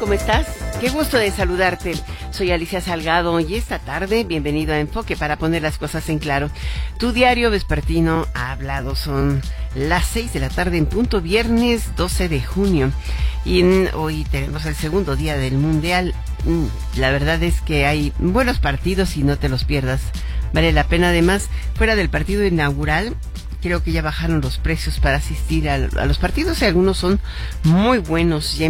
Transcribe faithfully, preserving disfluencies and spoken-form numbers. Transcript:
¿cómo estás? Qué gusto de saludarte. Soy Alicia Salgado y esta tarde, bienvenido a Enfoque para poner las cosas en claro. Tu diario vespertino ha hablado. Son las seis de la tarde en punto, viernes doce de junio. Y en, hoy tenemos el segundo día del Mundial. La verdad es que hay buenos partidos y no te los pierdas. Vale la pena. Además, fuera del partido inaugural, creo que ya bajaron los precios para asistir a, a los partidos y algunos son muy buenos. Ya